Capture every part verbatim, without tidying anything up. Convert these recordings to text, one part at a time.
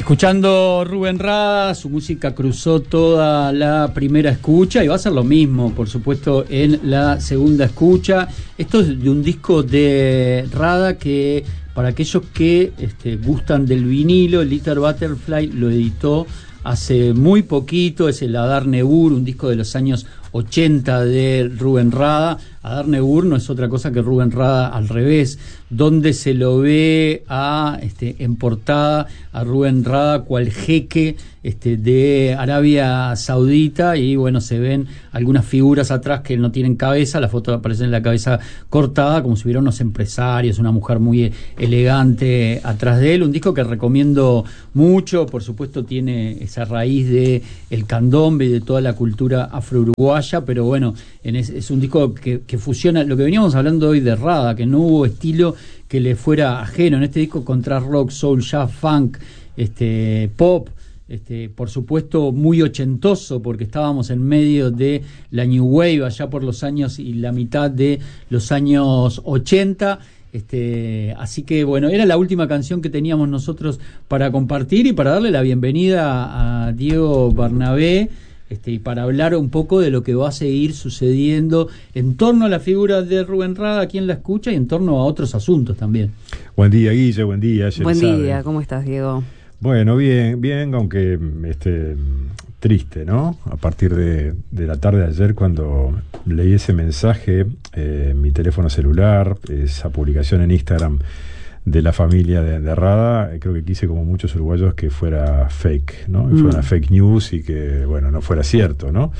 Escuchando Rubén Rada, su música cruzó toda la primera escucha y va a ser lo mismo, por supuesto, en la segunda escucha. Esto es de un disco de Rada que, para aquellos que este, gustan del vinilo, el Little Butterfly lo editó hace muy poquito. Es el Adar Nebur, un disco de los años ochenta de Rubén Rada. Adar Nebur no es otra cosa que Rubén Rada al revés, donde se lo ve a este, en portada a Rubén Rada cual jeque este, de Arabia Saudita, y bueno, se ven algunas figuras atrás que no tienen cabeza. La foto aparece en la cabeza cortada, como si hubiera unos empresarios, una mujer muy elegante atrás de él. Un disco que recomiendo mucho, por supuesto tiene esa raíz de el candombe y de toda la cultura afro-uruguaya, pero bueno, en es, es un disco que, que fusiona lo que veníamos hablando hoy de Rada, que no hubo estilo que le fuera ajeno. En este disco encontrás rock, soul, jazz, funk, este, pop, este, por supuesto muy ochentoso, porque estábamos en medio de la New Wave allá por los años y la mitad de los años ochenta. Este, así que bueno, era la última canción que teníamos nosotros para compartir y para darle la bienvenida a Diego Barnabé. Este, y para hablar un poco de lo que va a seguir sucediendo en torno a la figura de Rubén Rada aquí en La Escucha y en torno a otros asuntos también. Buen día, Guille, buen día. Buen día, ¿cómo estás, Diego? Bueno, bien, bien, aunque este, triste, ¿no? A partir de, de la tarde de ayer, cuando leí ese mensaje eh, en mi teléfono celular, esa publicación en Instagram de la familia de, de Rada, creo que quise, como muchos uruguayos, que fuera fake, ¿no? Que mm. fuera una fake news y que, bueno, no fuera cierto, ¿no?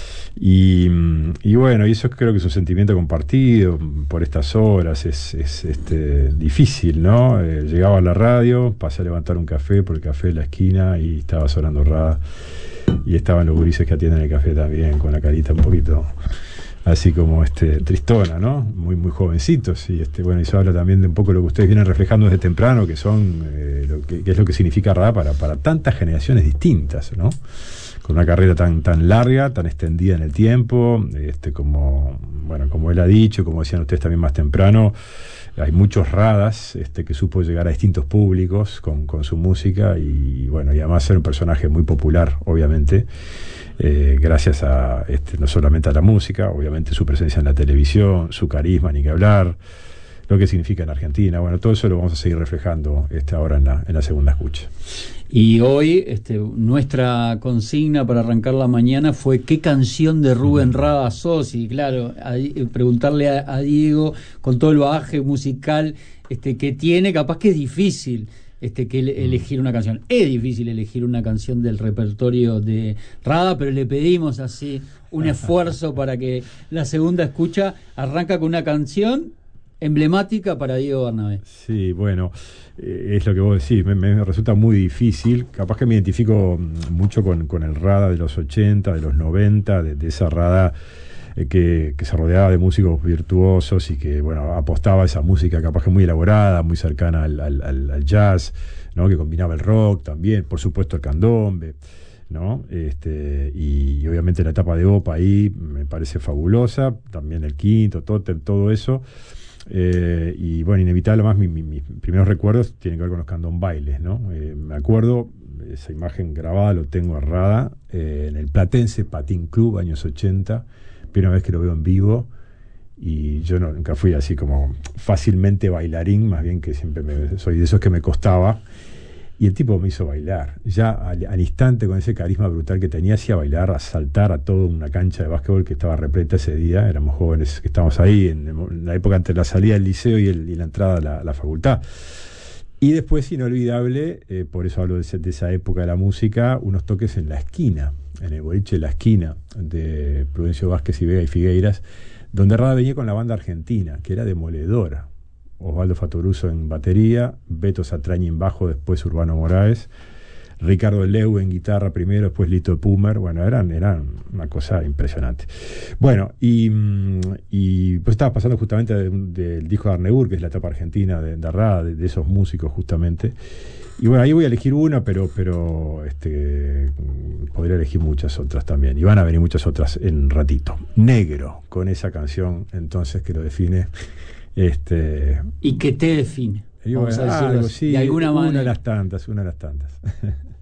Y, y bueno, y eso creo que es un sentimiento compartido por estas horas. Es, es este, difícil, ¿no? Eh, llegaba a la radio, pasé a levantar un café por el café de la esquina y estaba sonando Rada, y estaban los gurises que atienden el café también, con la carita un poquito así como este tristona, ¿no? Muy muy jovencitos. Y este bueno, eso habla también de un poco lo que ustedes vienen reflejando desde temprano, que son eh, lo que, que es lo que significa Rada para, para tantas generaciones distintas, ¿no? Con una carrera tan tan larga, tan extendida en el tiempo, este como bueno, como él ha dicho, como decían ustedes también más temprano, hay muchos Radas este, que supo llegar a distintos públicos con, con su música, y bueno, y además ser un personaje muy popular, obviamente. Eh, gracias a este, no solamente a la música, obviamente su presencia en la televisión, su carisma, ni que hablar, lo que significa en Argentina. Bueno, todo eso lo vamos a seguir reflejando este, ahora en la, en la segunda escucha. Y hoy este, nuestra consigna para arrancar la mañana fue ¿qué canción de Rubén Rada sos? Y claro, a, preguntarle a, a Diego, con todo el bagaje musical este, que tiene, capaz que es difícil Este, que elegir una canción. Es difícil elegir una canción del repertorio de Rada, pero le pedimos así un esfuerzo para que la segunda escucha arranca con una canción emblemática para Diego Barnabé. Sí, bueno, eh, es lo que vos decís, me, me resulta muy difícil. Capaz que me identifico mucho con, con el Rada de los ochenta, de los noventa, de, de esa Rada eh, que, que se rodeaba de músicos virtuosos y que, bueno, apostaba a esa música capaz que muy elaborada, muy cercana al, al, al, al jazz, ¿no? Que combinaba el rock también, por supuesto el candombe, ¿no? Este, y, y obviamente la etapa de Opa ahí me parece fabulosa, también el Quinto, todo, todo eso. Eh, y bueno, inevitable más, mi, mi, mis primeros recuerdos tienen que ver con los candombailes, ¿no? Eh, me acuerdo, esa imagen grabada lo tengo a Rada eh, en el Platense Patín Club, años ochenta, primera vez que lo veo en vivo, y yo no, nunca fui así como fácilmente bailarín, más bien que siempre me, soy de esos que me costaba. Y el tipo me hizo bailar, ya al, al instante, con ese carisma brutal que tenía, hacía bailar, a saltar a toda una cancha de básquetbol que estaba repleta ese día. Éramos jóvenes que estábamos ahí, en, en la época entre la salida del liceo y, el, y la entrada a la, la facultad. Y después, inolvidable, eh, por eso hablo de, ese, de esa época de la música, unos toques en la esquina, en el boliche de La Esquina, de Prudencio Vázquez y Vega y Figueiras, donde Rada venía con la banda argentina, que era demoledora. Osvaldo Fatoruso en batería, Beto Satrañi en bajo, después Urbano Moraes, Ricardo Leu en guitarra primero, después Lito Pumer. Bueno, eran, eran una cosa impresionante. Bueno, y, y pues estaba pasando justamente del de, de disco de Adar Nebur, que es la etapa argentina de, de Rada, de, de esos músicos justamente. Y bueno, ahí voy a elegir una, pero, pero este, podría elegir muchas otras también. Y van a venir muchas otras en un ratito. Negro, con esa canción entonces que lo define. Este, ¿Y qué te define? Y Vamos bueno, a decirlo algo, así, sí, de alguna una manera. de las tantas, una de las tantas.